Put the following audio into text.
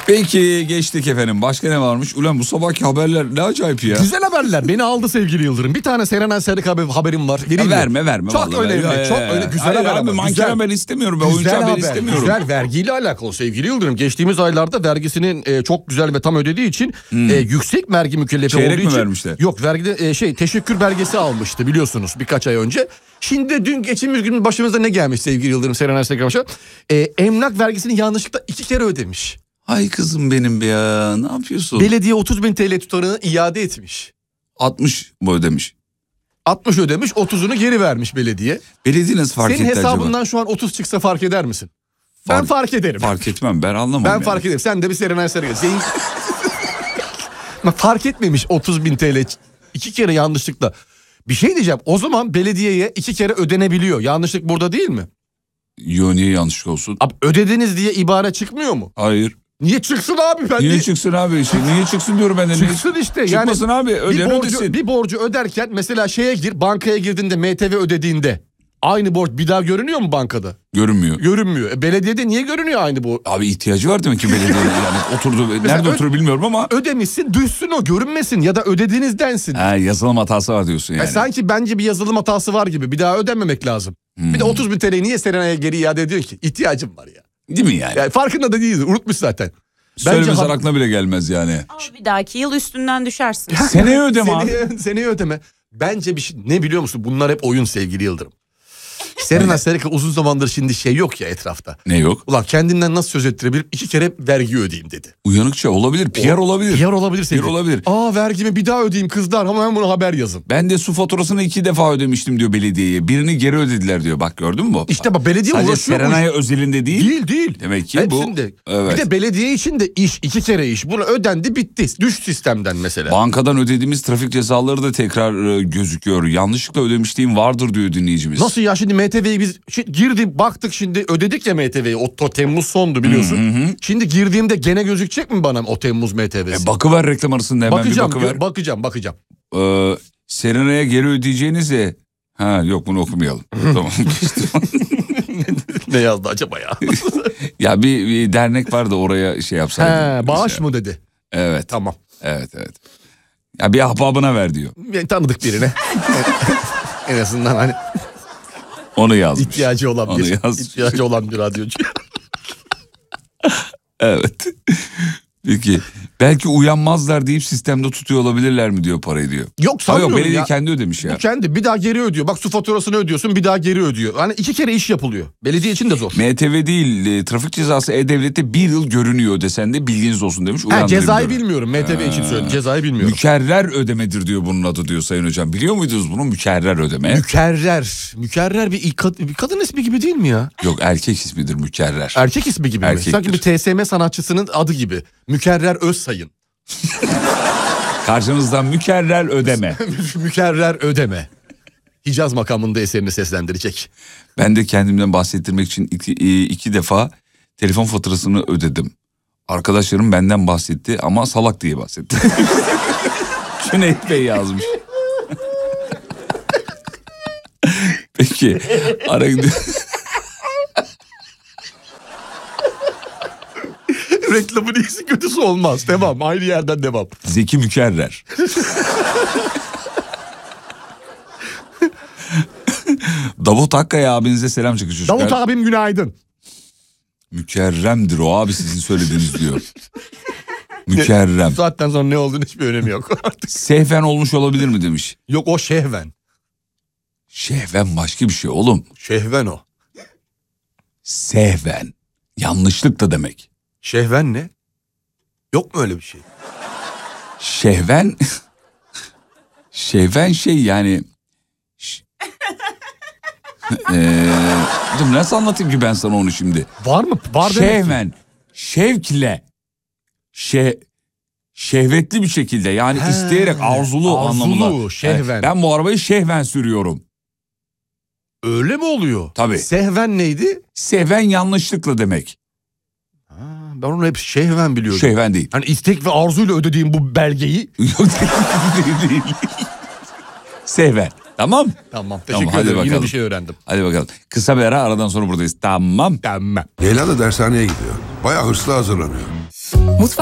Peki geçtik efendim. Başka ne varmış? Ulan bu sabahki haberler ne acayip ya. Güzel haberler. Beni aldı sevgili Yıldırım. Bir tane Serenay Sarıkaya haberim var. Verme. Çok önemli. Çok öyle güzel haber. Abi manken haber istemiyorum. Ben oyuncu haber istemiyorum. Güzel, vergiyle alakalı sevgili Yıldırım. Geçtiğimiz aylarda vergisinin çok güzel ve tam ödediği için yüksek vergi mükellefi Çeyrek olduğu için. mi vermişler? Yok, vergide teşekkür belgesi almıştı biliyorsunuz birkaç ay önce. Şimdi dün geçtiğimiz gün başımıza ne gelmiş sevgili Yıldırım, Serenay Sarıkaya? Emlak vergisini yanlışlıkla 2 kere ödemiş. Ay kızım benim be ya, ne yapıyorsun? Belediye 30.000 TL tutarını iade etmiş. 60 mı ödemiş? 60 ödemiş, 30'unu geri vermiş belediye. Belediye nasıl fark etti Senin acaba? hesabından şu an 30 çıksa fark eder misin? Ben fark ederim. Fark etmem, ben anlamam. Ben fark ederim. Sen de bir Serenay Sarıkaya. Fark etmemiş 30.000 TL 2 kere yanlışlıkla. Bir şey diyeceğim. O zaman belediyeye 2 kere ödenebiliyor. Yanlışlık burada değil mi? Yo, niye yanlışlık olsun? Abi ödediniz diye ibare çıkmıyor mu? Hayır. Niye çıksın abi? Niye çıksın abi? Niye çıksın diyorum ben de. Çıksın işte. Çıkmasın yani abi. Ödesin. Bir borcu öderken mesela bankaya girdiğinde MTV ödediğinde aynı borç bir daha görünüyor mu bankada? Görünmüyor. Görünmüyor. Belediyede niye görünüyor aynı borç? Abi ihtiyacı var demek ki belediyenin, yani oturdu. Nerede oturur bilmiyorum ama. Ödemişsin, düşsün o, görünmesin ya da ödediğiniz densin. Yazılım hatası var diyorsun yani. Sanki bence bir yazılım hatası var gibi, bir daha ödememek lazım. Bir de 30.000 TL'yi niye Serenay'a geri iade ediyorsun ki? İhtiyacım var ya. Değil mi yani? Yani farkında da değiliz, unutmuş zaten. Söylemesen aklına bile gelmez yani. Ama bir dahaki yıl üstünden düşersin. Seneye ödeme abi. Seneye ödeme. Bence bir şey, ne biliyor musun? Bunlar hep oyun sevgili Yıldırım. Serenay Sarıkaya uzun zamandır şimdi yok ya etrafta. Ne yok? Ulan kendinden nasıl söz ettirebilirim? 2 kere vergi ödeyeyim dedi. Uyanıkça olabilir. PR olabilir. PR olabilir sevgili. PR olabilir. Vergimi bir daha ödeyeyim kızlar, hemen bunu haber yazın. Ben de su faturasını 2 defa ödemiştim diyor belediyeye. Birini geri ödediler diyor. Bak gördün mü bu? İşte bak, belediye sadece uğraşıyor. Serenay'a özelinde değil. Değil. Demek ki hepsinde. bu. Evet. Bir de belediye için de 2 kere iş. Bunu ödendi, bitti. Düş sistemden mesela. Bankadan ödediğimiz trafik cezaları da tekrar gözüküyor. Yanlışlıkla ödemişliğim vardır diyor dinleyicimiz. Nasıl ya, şimdi MTV'yi biz girdik baktık, şimdi ödedik ya MTV'yi. O Temmuz sondu biliyorsun. Şimdi girdiğimde gene gözükecek mi bana o Temmuz MTV'si? Bakıver reklam arasında hemen bir bakıver. Bakacağım. Serenay'a geri ödeyeceğinize... Yok, bunu okumayalım. Tamam. Ne yazdı acaba ya? Ya bir dernek var da oraya şey yapsaydım. Bağış mı dedi? Evet. Tamam. Evet. Ya bir ahbabına ver diyor. Tanıdık birine. En azından hani... Onu yazmış. İhtiyacı olan bir radyocu. Evet. Peki. Belki uyanmazlar deyip sistemde tutuyor olabilirler mi diyor parayı diyor. Yok sanmıyorum belediye ya. kendi ödemiş ya. Bu kendi bir daha geri ödüyor. Bak, su faturasını ödüyorsun, bir daha geri ödüyor. Hani 2 kere iş yapılıyor. Belediye için de zor. MTV değil, trafik cezası E-Devlet'te 1 yıl görünüyor desen de bilginiz olsun demiş. Cezayı bilmiyorum. MTV için söyledim. Cezayı bilmiyorum. Mükerrer ödemedir diyor bunun adı diyor Sayın Hocam. Biliyor muydunuz bunu, mükerrer ödeme? Mükerrer bir kadın ismi gibi değil mi ya? Yok, erkek ismidir mükerrer. Erkek ismi gibi mi? Sanki bir TSM sanatçısının adı gibi. Mükerrer Özsayın. Karşınızdan mükerrer ödeme. Mükerrer ödeme. Hicaz makamında eserini seslendirecek. Ben de kendimden bahsettirmek için 2 defa telefon faturasını ödedim. Arkadaşlarım benden bahsetti ama salak diye bahsetti. Cüneyt Bey yazmış. Peki. Reklamın iyisi kötüsü olmaz. Devam. Aynı yerden devam. Zeki Mükerrer. Davut Akkaya abinize selam çıkıyor çocuklar. Davut abim günaydın. Mükerremdir o abi, sizin söylediğiniz diyor. Mükerrem. Bu saatten sonra ne olduğunu hiçbir önemi yok artık. Sehven olmuş olabilir mi demiş. Yok, o şehven. Şehven başka bir şey oğlum. Şehven o. Sehven. Yanlışlık da demek. Şehven ne? Yok mu öyle bir şey? Şehven. Şehven şey yani. Nasıl anlatayım ki ben sana onu şimdi? Var mı? Var Şehven. Şevkle. Şehvetli bir şekilde yani isteyerek arzulu anlamında. Şehven. Ben bu arabayı şehven sürüyorum. Öyle mi oluyor? Tabii. Sehven neydi? Sehven yanlışlıkla demek. Ben onu hep şehven biliyordum. Şehven değil. Hani istek ve arzuyla ödediğim bu belgeyi. Yok değil. Sehven. Tamam. Tamam, teşekkür ederim. Yine bir şey öğrendim. Hadi bakalım. Kısa bir ara, aradan sonra buradayız. Tamam. Tamam. Leyla da dershaneye gidiyor. Bayağı hırslı hazırlanıyor. Mutfak